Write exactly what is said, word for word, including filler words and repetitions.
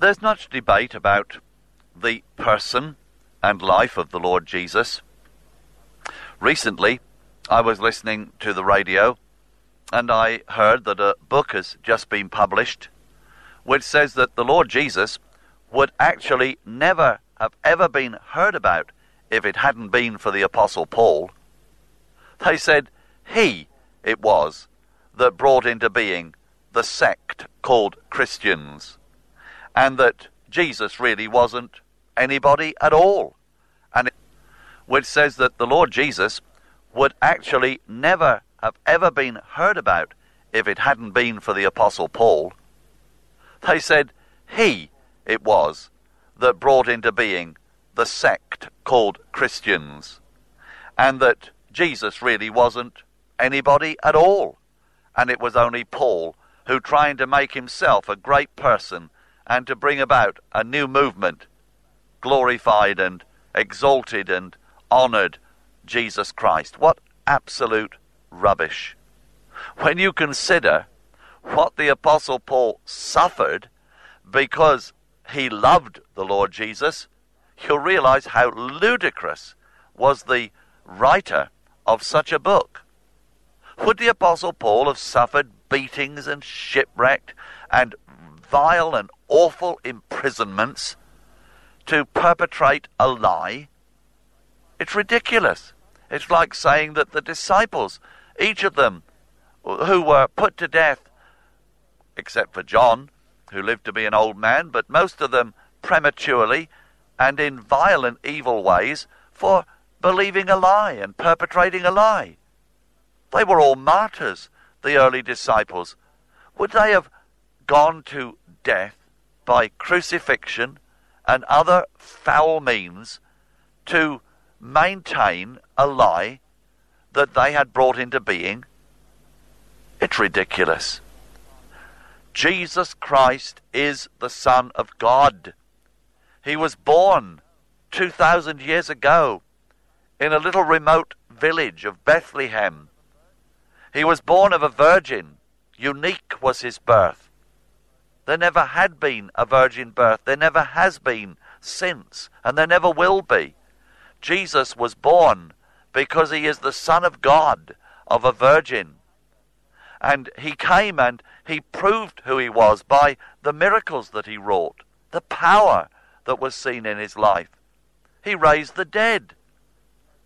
There's much debate about the person and life of the Lord Jesus. Recently, I was listening to the radio, and I heard that a book has just been published, which says that the Lord Jesus would actually never have ever been heard about if it hadn't been for the Apostle Paul. They said he it was that brought into being the sect called Christians, and that Jesus really wasn't anybody at all. And it, which says that the Lord Jesus would actually never have ever been heard about if it hadn't been for the Apostle Paul. They said he it was that brought into being the sect called Christians, and that Jesus really wasn't anybody at all. And it was only Paul who, trying to make himself a great person and to bring about a new movement, glorified and exalted and honoured Jesus Christ. What absolute rubbish. When you consider what the Apostle Paul suffered because he loved the Lord Jesus, you'll realize how ludicrous was the writer of such a book. Would the Apostle Paul have suffered beatings and shipwrecked and vile and awful imprisonments to perpetrate a lie? It's ridiculous. It's like saying that the disciples, each of them who were put to death, except for John, who lived to be an old man, but most of them prematurely and in violent evil ways for believing a lie and perpetrating a lie. They were all martyrs, the early disciples. Would they have gone to death by crucifixion and other foul means to maintain a lie that they had brought into being? It's ridiculous. Jesus Christ is the Son of God. He was born two thousand years ago in a little remote village of Bethlehem. He was born of a virgin. Unique was his birth. There never had been a virgin birth. There never has been since, and there never will be. Jesus was born because he is the Son of God, of a virgin. And he came and he proved who he was by the miracles that he wrought, the power that was seen in his life. He raised the dead.